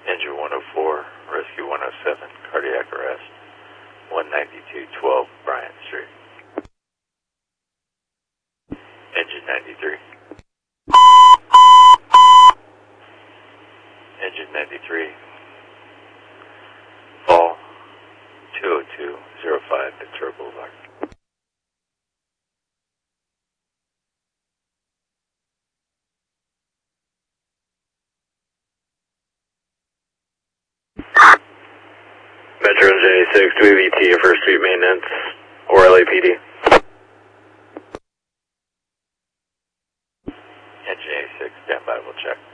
Engine 104, Rescue 107, cardiac arrest, 19212 Bryant Street. Engine 93. Engine 93. Fall 20205 Ventura Boulevard. Metro J6, 2AVT for street maintenance or LAPD. NJ6, stand by, we'll check.